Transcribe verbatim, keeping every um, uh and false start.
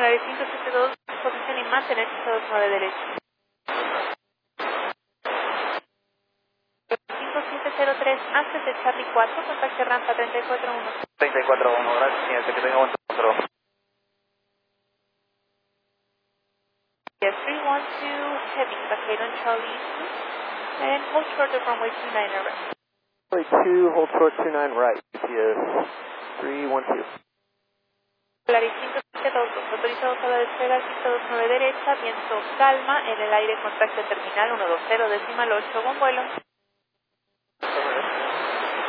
Volaris cinco siete dos, posición y mantener cinco dos nueve derecho. cinco siete cero tres, antes de Charlie cuatro, contacte rampa treinta y cuatro uno. treinta y cuatro uno, gracias señor, que tenga buen trabajo. Yes, three one two, heavy, vacate on Charlie two, and hold short of runway two nine right. Runway two, hold short two nine right, yes, three one two. Volaris cinco siete dos, autorizados a la despega cinco dos nueve derecha, viento calma, en el aire contacto terminal uno dos cero decimal ocho, buen vuelo.